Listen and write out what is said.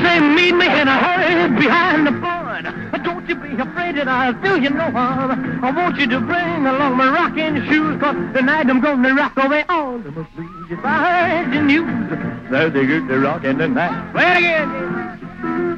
they meet me in a hurry behind the barn. Don't you be afraid that I'll do you no harm. I want you to bring along my rocking shoes, 'cause tonight I'm gonna rock away all the blues. If I heard the news, there's a good rockin' tonight. Play it again.